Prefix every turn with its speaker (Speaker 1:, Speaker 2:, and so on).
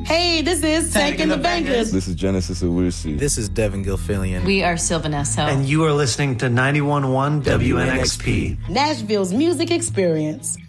Speaker 1: Hey, this is Tank and the Bangers.
Speaker 2: This is Genesis Owusu.
Speaker 3: This is Devin Gilfillian.
Speaker 4: We are Sylvanesso.
Speaker 5: And you are listening to 91.1 WNXP.
Speaker 1: Nashville's music experience.